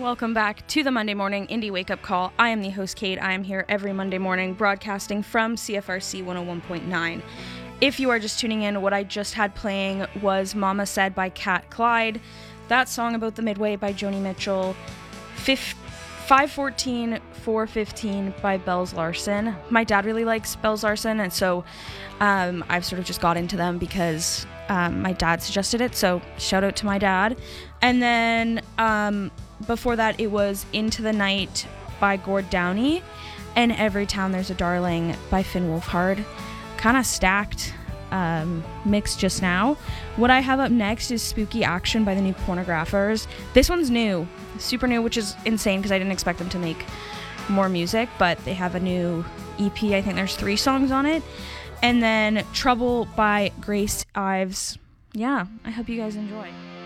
welcome back to the Monday Morning Indie Wake Up Call. I am the host, Kate. I am here every Monday morning broadcasting from CFRC 101.9. If you are just tuning in, what I just had playing was Mama Said by Cat Clyde, that song about the Midway by Joni Mitchell, 514 415 by Bells Larson. My dad really likes Bells Larson, and so I've sort of just got into them because my dad suggested it, so shout out to my dad. And then before that, it was Into the Night by Gord Downie and Every Town There's a Darling by Finn Wolfhard. Kind of stacked mix just now. What I have up next is Spooky Action by the New Pornographers. This one's new, super new, which is insane because I didn't expect them to make more music, but they have a new EP. I think there's 3 songs on it. And then Trouble by Grace Ives. Yeah, I hope you guys enjoy.